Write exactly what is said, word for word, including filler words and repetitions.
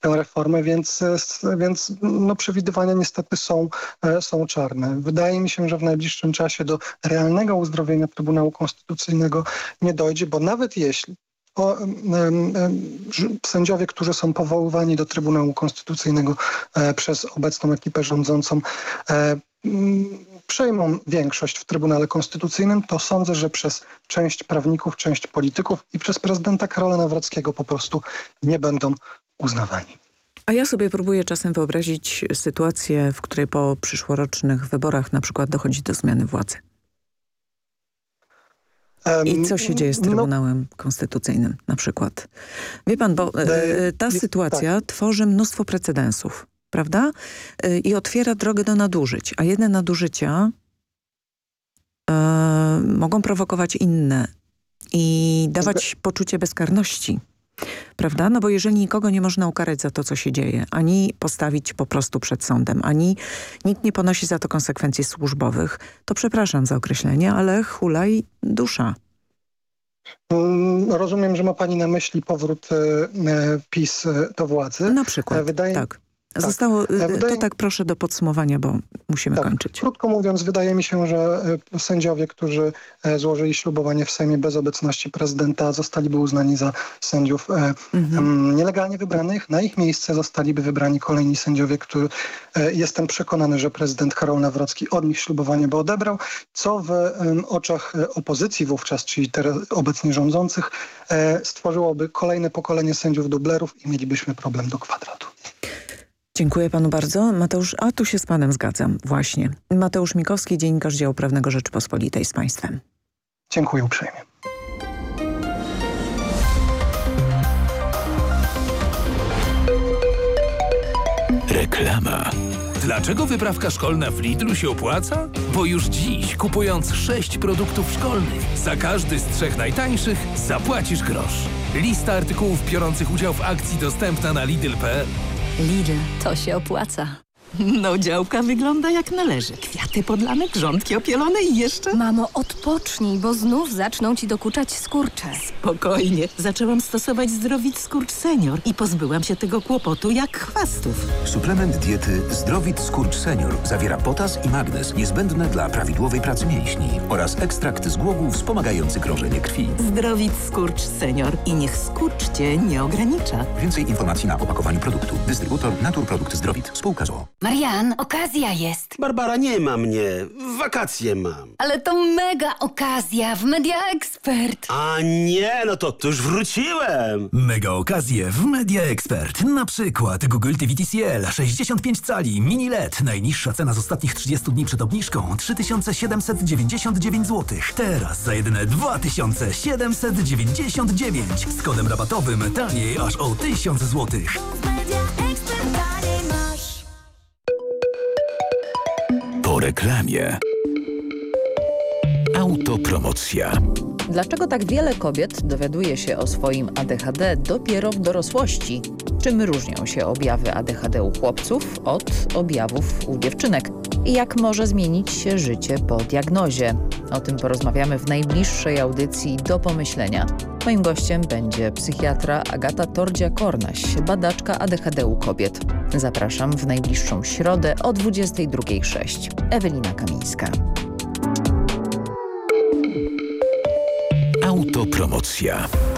tę reformę, więc, więc no, przewidywania niestety są, są czarne. Wydaje mi się, że w najbliższym czasie do realnego uzdrowienia Trybunału Konstytucyjnego nie dojdzie, bo nawet jeśli O, em, em, sędziowie, którzy są powoływani do Trybunału Konstytucyjnego e, przez obecną ekipę rządzącą, e, m, przejmą większość w Trybunale Konstytucyjnym, to sądzę, że przez część prawników, część polityków i przez prezydenta Karola Nawrockiego po prostu nie będą uznawani. A ja sobie próbuję czasem wyobrazić sytuację, w której po przyszłorocznych wyborach na przykład dochodzi do zmiany władzy. I co się dzieje z Trybunałem no, Konstytucyjnym na przykład? Wie pan, bo e, ta sytuacja tak. tworzy mnóstwo precedensów, prawda? E, I otwiera drogę do nadużyć, a jedne nadużycia e, mogą prowokować inne i dawać poczucie bezkarności. Prawda? No bo jeżeli nikogo nie można ukarać za to, co się dzieje, ani postawić po prostu przed sądem, ani nikt nie ponosi za to konsekwencji służbowych, to przepraszam za określenie, ale hulaj dusza. Rozumiem, że ma pani na myśli powrót e, PiS do władzy. Na przykład, Wydaje... tak. Zostało, tak. Wydaje... To tak proszę do podsumowania, bo musimy tak. kończyć. Krótko mówiąc, wydaje mi się, że sędziowie, którzy złożyli ślubowanie w Sejmie bez obecności prezydenta, zostaliby uznani za sędziów mhm. nielegalnie wybranych. Na ich miejsce zostaliby wybrani kolejni sędziowie, którzy jestem przekonany, że prezydent Karol Nawrocki od nich ślubowanie by odebrał, co w oczach opozycji wówczas, czyli teraz obecnie rządzących, stworzyłoby kolejne pokolenie sędziów dublerów i mielibyśmy problem do kwadratu. Dziękuję panu bardzo. Mateusz, a tu się z panem zgadzam, właśnie. Mateusz Mikowski, dziennikarz Działu Prawnego Rzeczypospolitej z państwem. Dziękuję uprzejmie. Reklama. Dlaczego wyprawka szkolna w Lidlu się opłaca? Bo już dziś, kupując sześć produktów szkolnych, za każdy z trzech najtańszych zapłacisz grosz. Lista artykułów biorących udział w akcji dostępna na lidl kropka p l. Lidl, to się opłaca. No, działka wygląda jak należy. Kwiaty podlane, grządki opielone i jeszcze... Mamo, odpocznij, bo znów zaczną ci dokuczać skurcze. Spokojnie. Zaczęłam stosować Zdrowit Skurcz Senior i pozbyłam się tego kłopotu jak chwastów. Suplement diety Zdrowit Skurcz Senior zawiera potas i magnez niezbędne dla prawidłowej pracy mięśni oraz ekstrakt z głogu wspomagający krążenie krwi. Zdrowit Skurcz Senior i niech skurcz cię nie ogranicza. Więcej informacji na opakowaniu produktu. Dystrybutor Naturprodukt Zdrowit. Spółka z o o. Marian, okazja jest. Barbara, nie ma mnie. Wakacje mam. Ale to mega okazja w Media Expert. A nie, no to, to już wróciłem. Mega okazje w Media Expert. Na przykład Google T V T C L sześćdziesiąt pięć cali mini L E D. Najniższa cena z ostatnich trzydziestu dni przed obniżką trzy tysiące siedemset dziewięćdziesiąt dziewięć złotych. Teraz za jedyne dwa tysiące siedemset dziewięćdziesiąt dziewięć. Z kodem rabatowym taniej aż o tysiąc złotych. Po reklamie. Autopromocja. Dlaczego tak wiele kobiet dowiaduje się o swoim A D H D dopiero w dorosłości? Czym różnią się objawy A D H D u chłopców od objawów u dziewczynek? I jak może zmienić się życie po diagnozie? O tym porozmawiamy w najbliższej audycji Do Pomyślenia. Moim gościem będzie psychiatra Agata Tordzia-Kornaś, badaczka A D H D u kobiet. Zapraszam w najbliższą środę o dwudziestej drugiej zero sześć. Ewelina Kamińska. Autopromocja.